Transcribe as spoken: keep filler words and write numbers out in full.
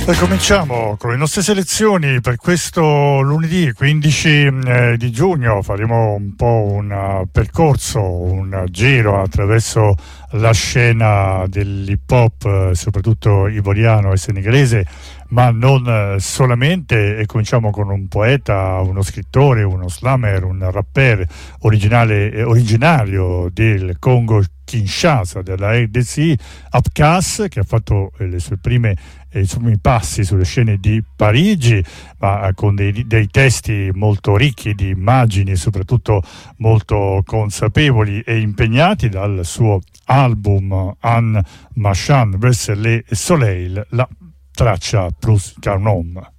E cominciamo con le nostre selezioni per questo lunedì quindici eh, di giugno. Faremo un po' un uh, percorso, un giro attraverso la scena dell'hip hop, eh, soprattutto ivoriano e senegalese, ma non eh, solamente. E cominciamo con un poeta, uno scrittore, uno slammer, un rapper originale, eh, originario del Congo Kinshasa, della R D C, Outkast, che ha fatto eh, le sue prime i suoi passi sulle scene di Parigi, ma con dei, dei testi molto ricchi di immagini, soprattutto molto consapevoli e impegnati. Dal suo album Un Machin vers le Soleil, la traccia Plus qu'un homme.